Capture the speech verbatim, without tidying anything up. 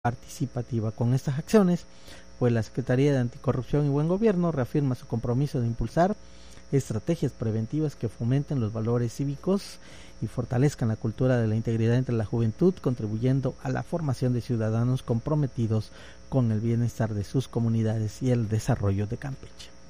participativa. Con estas acciones, pues la Secretaría de Anticorrupción y Buen Gobierno reafirma su compromiso de impulsar estrategias preventivas que fomenten los valores cívicos y fortalezcan la cultura de la integridad entre la juventud, contribuyendo a la formación de ciudadanos comprometidos con el bienestar de sus comunidades y el desarrollo de Campeche.